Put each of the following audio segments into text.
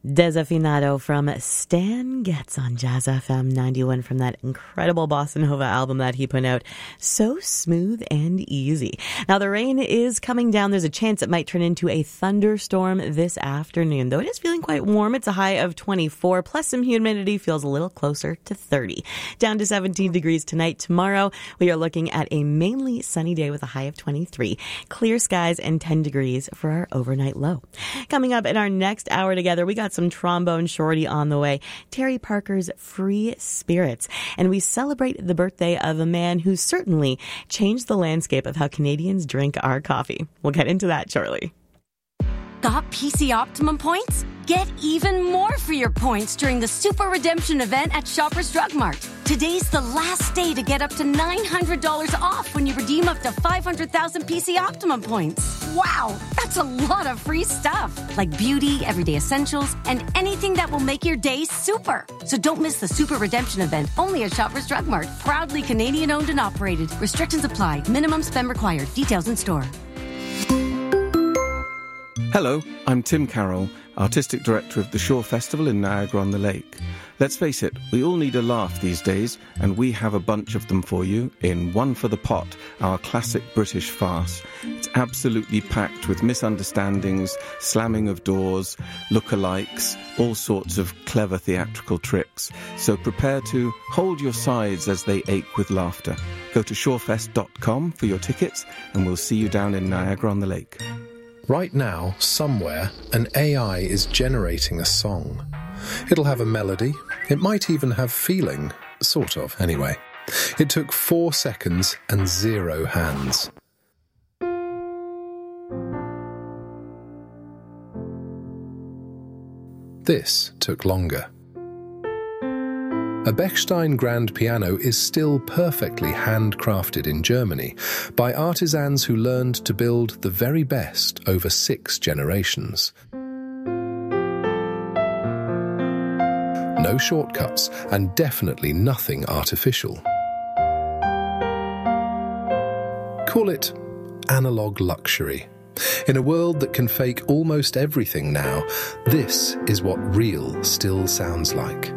Desafinado from Stan Getz on Jazz FM 91 from that incredible Bossa Nova album that he put out. So smooth and easy. Now the rain is coming down. There's a chance it might turn into a thunderstorm this afternoon, though it is feeling quite warm. It's a high of 24, plus some humidity feels a little closer to 30. Down to 17 degrees tonight. Tomorrow we are looking at a mainly sunny day with a high of 23. Clear skies and 10 degrees for our overnight low. Coming up in our next hour together, we got some trombone shorty on the way, Terry Parker's Free Spirits. And we celebrate the birthday of a man who certainly changed the landscape of how Canadians drink our coffee. We'll get into that shortly. Got PC Optimum points? Get even more for your points during the Super Redemption event at Shoppers Drug Mart. Today's the last day to get up to $900 off when you redeem up to 500,000 PC Optimum points. Wow, that's a lot of free stuff, like beauty, everyday essentials, and anything that will make your day super. So don't miss the Super Redemption event only at Shoppers Drug Mart. Proudly Canadian owned and operated. Restrictions apply. Minimum spend required. Details in store. Hello, I'm Tim Carroll, Artistic Director of the Shore Festival in Niagara-on-the-Lake. Let's face it, we all need a laugh these days, and we have a bunch of them for you in One for the Pot, our classic British farce. It's absolutely packed with misunderstandings, slamming of doors, lookalikes, all sorts of clever theatrical tricks. So prepare to hold your sides as they ache with laughter. Go to shorefest.com for your tickets, and we'll see you down in Niagara-on-the-Lake. Right now, somewhere, an AI is generating a song. It'll have a melody. It might even have feeling. Sort of, anyway. It took 4 seconds and 0 hands. This took longer. A Bechstein grand piano is still perfectly handcrafted in Germany by artisans who learned to build the very best over 6 generations. No shortcuts, and definitely nothing artificial. Call it analog luxury. In a world that can fake almost everything now, this is what real still sounds like.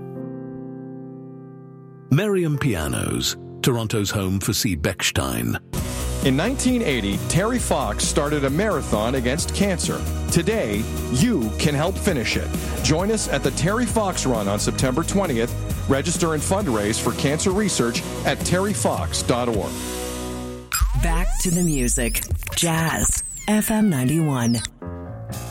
Merriam Pianos, Toronto's home for C. Bechstein. In 1980, Terry Fox started a marathon against cancer. Today, you can help finish it. Join us at the Terry Fox Run on September 20th. Register and fundraise for cancer research at terryfox.org. Back to the music. Jazz FM 91.